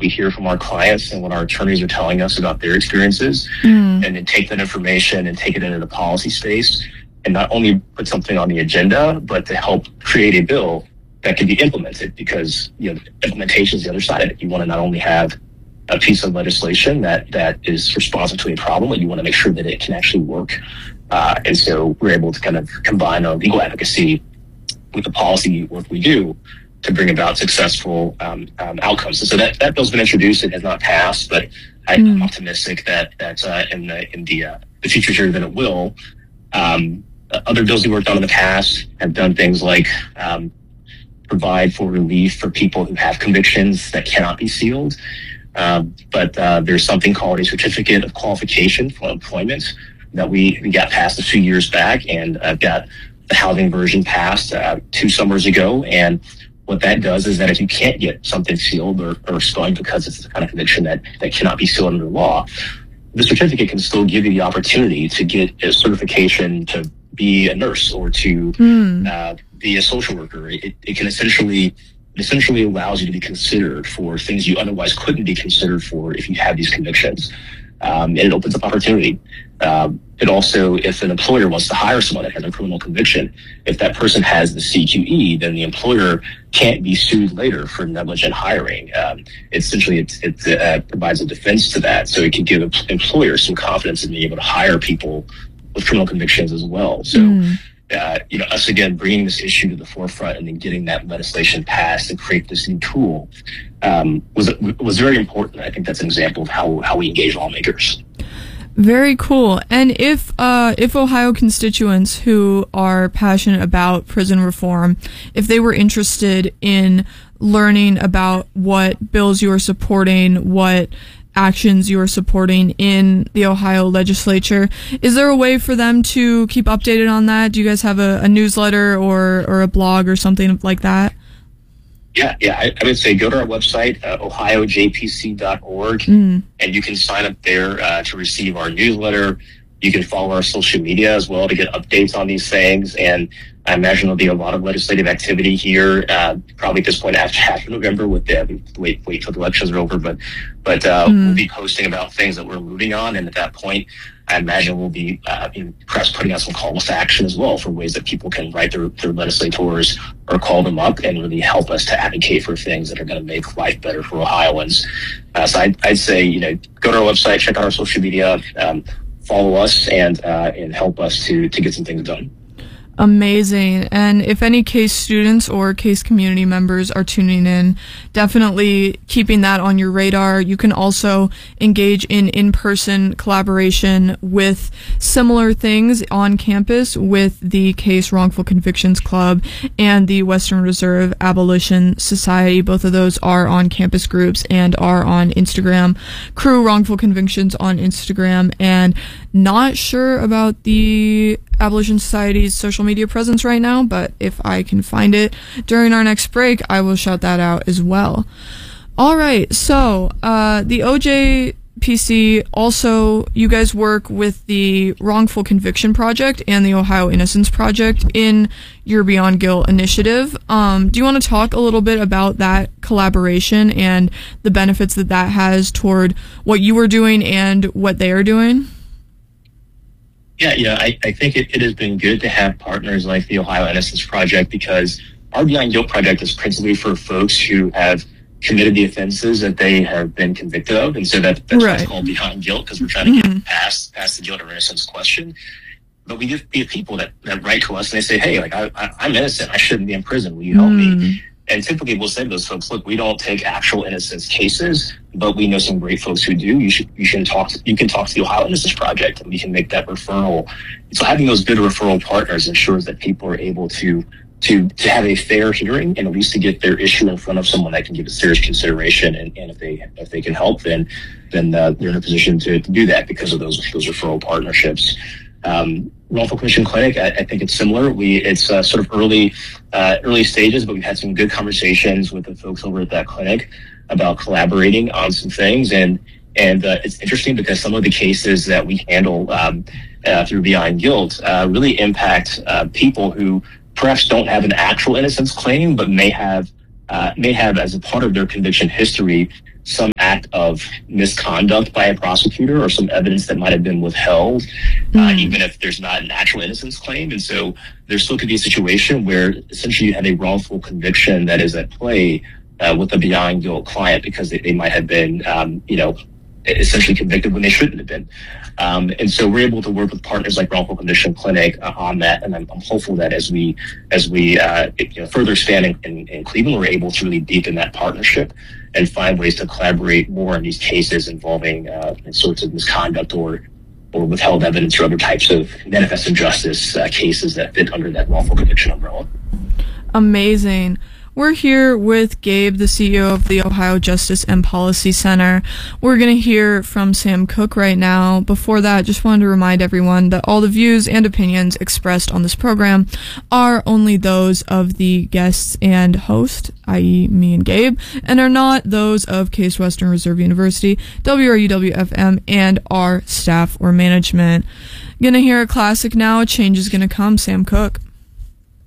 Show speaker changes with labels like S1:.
S1: we hear from our clients and what our attorneys are telling us about their experiences, and then take that information and take it into the policy space, and not only put something on the agenda, but to help create a bill that can be implemented, because implementation is the other side of it. You want to not only have a piece of legislation that is responsive to a problem, but you want to make sure that it can actually work. And so we're able to kind of combine our legal advocacy with the policy work we do to bring about successful outcomes. And so that bill's been introduced. It has not passed, but I'm optimistic that in the future here that it will. Other bills we worked on in the past have done things like provide for relief for people who have convictions that cannot be sealed. But there's something called a certificate of qualification for employment that we got passed a few years back, and I've got the housing version passed 2 summers ago. And what that does is that if you can't get something sealed or expunged because it's the kind of conviction that cannot be sealed under law, the certificate can still give you the opportunity to get a certification to be a nurse or to be a social worker. It can essentially allows you to be considered for things you otherwise couldn't be considered for if you have these convictions. And it opens up opportunity. It also, if an employer wants to hire someone that has a criminal conviction, if that person has the CQE, then the employer can't be sued later for negligent hiring. It provides a defense to that, so it can give employers some confidence in being able to hire people with criminal convictions as well. So, us again bringing this issue to the forefront and then getting that legislation passed and create this new tool was very important. I think that's an example of how we engage lawmakers.
S2: Very cool. And if Ohio constituents who are passionate about prison reform, if they were interested in learning about what bills you are supporting, what actions you are supporting in the Ohio legislature, is there a way for them to keep updated on that? Do you guys have a newsletter or a blog or something like that?
S1: Yeah. I would say go to our website, ohiojpc.org, and you can sign up there to receive our newsletter. You can follow our social media as well to get updates on these things. And I imagine there'll be a lot of legislative activity here, probably at this point after November with the wait till the elections are over. But we'll be posting about things that we're moving on. And at that point, I imagine we'll be perhaps putting out some calls to action as well for ways that people can write their legislators or call them up and really help us to advocate for things that are going to make life better for Ohioans. So I'd say, go to our website, check out our social media, follow us, and help us to get some things done.
S2: Amazing. And if any CASE students or CASE community members are tuning in, definitely keeping that on your radar. You can also engage in in-person collaboration with similar things on campus with the CASE Wrongful Convictions Club and the Western Reserve Abolition Society. Both of those are on campus groups and are on Instagram. Crew Wrongful Convictions on Instagram. And not sure about the Abolition Society's social media presence right now, but if I can find it during our next break, I will shout that out as well. All right, so the OJPC also, you guys work with the Wrongful Conviction Project and the Ohio Innocence Project in your Beyond Guilt initiative. Do you want to talk a little bit about that collaboration and the benefits that has toward what you are doing and what they are doing?
S1: Yeah, I think it has been good to have partners like the Ohio Innocence Project, because our Beyond Guilt project is principally for folks who have committed the offenses that they have been convicted of. And so that's right. Why it's called Beyond Guilt, because we're trying to get past the guilt or innocence question. But we get people that write to us and they say, hey, I'm innocent. I shouldn't be in prison. Will you help me? And typically we'll say to those folks, look, we don't take actual innocence cases, but we know some great folks who do. You can talk to the Ohio Innocence Project, and we can make that referral. So having those good referral partners ensures that people are able to have a fair hearing, and at least to get their issue in front of someone that can give it serious consideration. And if they can help, then they're in a position to do that because of those referral partnerships. Wrongful Conviction Clinic, I think it's similar. It's sort of early stages, but we've had some good conversations with the folks over at that clinic about collaborating on some things. And it's interesting because some of the cases that we handle through Beyond Guilt really impact people who perhaps don't have an actual innocence claim, but may have as a part of their conviction history some act of misconduct by a prosecutor or some evidence that might have been withheld, even if there's not an actual innocence claim. And so there still could be a situation where essentially you have a wrongful conviction that is at play with a beyond guilt client because they might have been, essentially convicted when they shouldn't have been. And so we're able to work with partners like Wrongful Conviction Clinic on that. And I'm hopeful that as we further expand in Cleveland, we're able to really deepen that partnership and find ways to collaborate more in these cases involving sorts of misconduct or withheld evidence or other types of manifest injustice cases that fit under that wrongful conviction umbrella.
S2: Amazing. We're here with Gabe, the CEO of the Ohio Justice and Policy Center. We're going to hear from Sam Cook right now. Before that, just wanted to remind everyone that all the views and opinions expressed on this program are only those of the guests and host, i.e. me and Gabe, and are not those of Case Western Reserve University, WRUW-FM, and our staff or management. Gonna hear a classic now, A Change Is Gonna Come, Sam Cook.